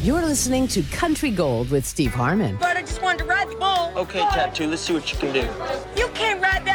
You're listening to Country Gold with Steve Harmon. But I just wanted to ride the bull. Okay, Tattoo, let's see what you can do. You can't ride that